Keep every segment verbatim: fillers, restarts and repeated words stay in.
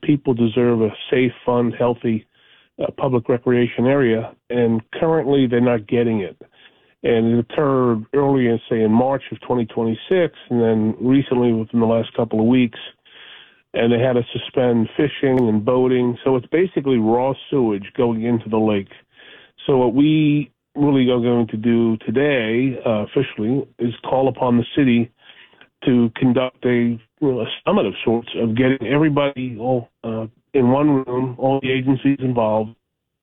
people deserve a safe, fun, healthy uh, public recreation area, and currently they're not getting it. And it occurred earlier, say, in March of twenty twenty-six, and then recently within the last couple of weeks, and they had to suspend fishing and boating. So it's basically raw sewage going into the lake. So what we really are going to do today, uh, officially, is call upon the city to conduct a, you know, a summit of sorts of getting everybody all uh, in one room, all the agencies involved,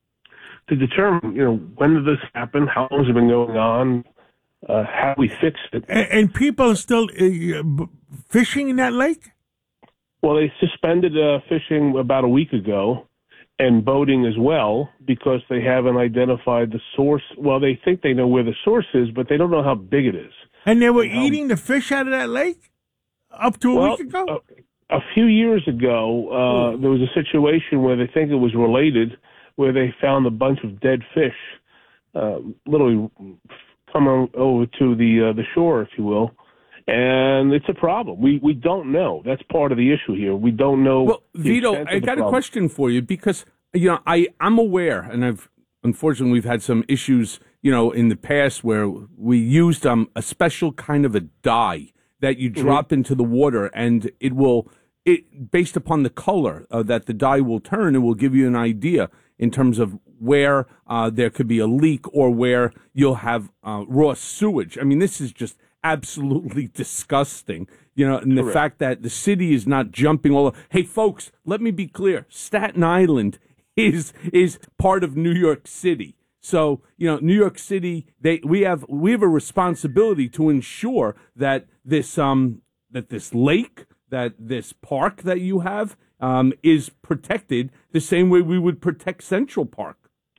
to determine, you know, when did this happen, how long has it been going on, uh, how we fix it. And, and people are still uh, fishing in that lake? Well, they suspended uh, fishing about a week ago, and boating as well, because they haven't identified the source. Well, they think they know where the source is, but they don't know how big it is. And they were um, eating the fish out of that lake up to a well, week ago? A, a few years ago, uh, there was a situation where they think it was related, where they found a bunch of dead fish, uh, literally coming over to the uh, the shore, if you will. And it's a problem. We we don't know. That's part of the issue here. We don't know. Well, Vito, I got problem. a question for you, because, you know, I, I'm aware, and I've unfortunately we've had some issues, you know, in the past where we used um, a special kind of a dye that you drop mm-hmm. into the water, and it will, it based upon the color uh, that the dye will turn, it will give you an idea in terms of where uh, there could be a leak or where you'll have uh, raw sewage. I mean, this is just absolutely disgusting, you know, and the Correct. fact that the city is not jumping all. Hey, folks, let me be clear: Staten Island is is part of New York City. So, you know, New York City, they we have we have a responsibility to ensure that this um that this lake, that this park that you have um is protected the same way we would protect Central Park.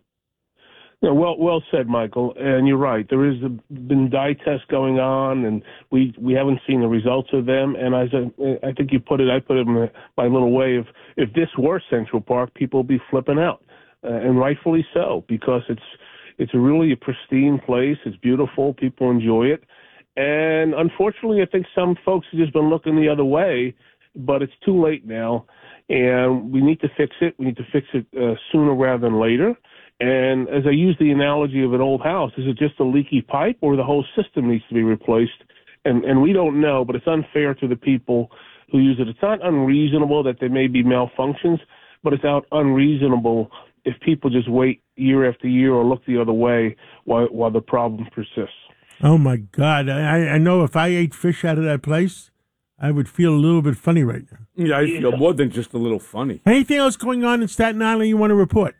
Yeah, well, well said, Michael. And you're right. There has been dye tests going on, and we we haven't seen the results of them. And as I, I think you put it, I put it in my little way of, if this were Central Park, people would be flipping out, uh, and rightfully so, because it's it's a really a pristine place. It's beautiful. People enjoy it. And unfortunately, I think some folks have just been looking the other way, but it's too late now, and we need to fix it. We need to fix it uh, sooner rather than later. And as I use the analogy of an old house, is it just a leaky pipe, or the whole system needs to be replaced? And and we don't know, but it's unfair to the people who use it. It's not unreasonable that there may be malfunctions, but it's out unreasonable if people just wait year after year or look the other way while while the problem persists. Oh, my God. I, I know if I ate fish out of that place, I would feel a little bit funny right now. Yeah, I feel more than just a little funny. Anything else going on in Staten Island you want to report?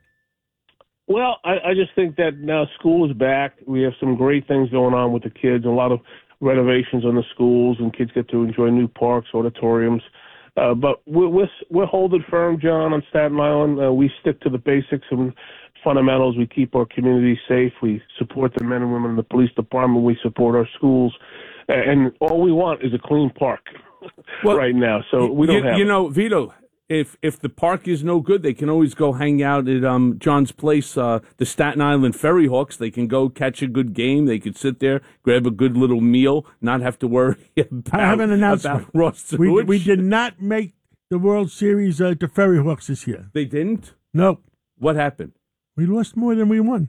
Well, I, I just think that now school is back. We have some great things going on with the kids, a lot of renovations on the schools, and kids get to enjoy new parks, auditoriums. Uh, but we're, we're, we're holding firm, John, on Staten Island. Uh, we stick to the basics and fundamentals. We keep our community safe. We support the men and women in the police department. We support our schools. And all we want is a clean park well, right now. So we don't you, have You it. know, Vito, if if the park is no good, they can always go hang out at um, John's place, uh, the Staten Island Ferry Hawks. They can go catch a good game. They could sit there, grab a good little meal, not have to worry about, I have an announcement. about raw sewage. We, we did not make the World Series uh, to Ferry Hawks this year. They didn't? No. What happened? We lost more than we won.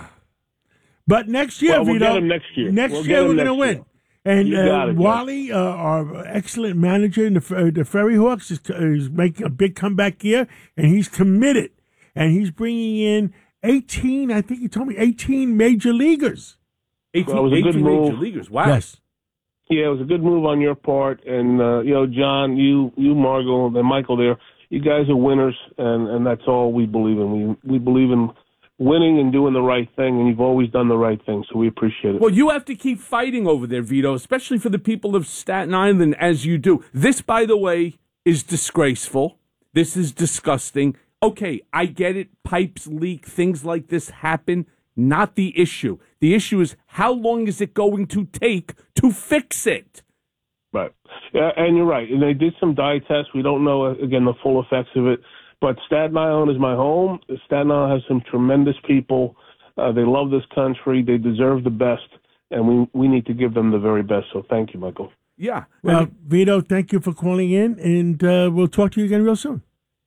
But next year, well, we'll Vito, get them next year. Next we'll year, we're going to win. Year. And uh, it, Wally, uh, our excellent manager in the, uh, the Ferry Hawks, is, is making a big comeback here, and he's committed. And he's bringing in eighteen, I think he told me, eighteen major leaguers. eighteen, well, it was a good eighteen move. major leaguers, wow. Yes. Yeah, it was a good move on your part. And, uh, you know, John, you, you, Margot, and Michael there, you guys are winners, and, and that's all we believe in. We, we believe in winning and doing the right thing, and you've always done the right thing, so we appreciate it. Well, you have to keep fighting over there, Vito, especially for the people of Staten Island, as you do. This, by the way, is disgraceful. This is disgusting. Okay, I get it. Pipes leak, things like this happen. Not the issue. The issue is, how long is it going to take to fix it? Right. Yeah, and you're right. And they did some dye tests. We don't know, again, the full effects of it. But Staten Island is my home. Staten Island has some tremendous people. Uh, they love this country. They deserve the best, and we we need to give them the very best. So thank you, Michael. Yeah. Well, Vito, thank you for calling in, and uh, we'll talk to you again real soon.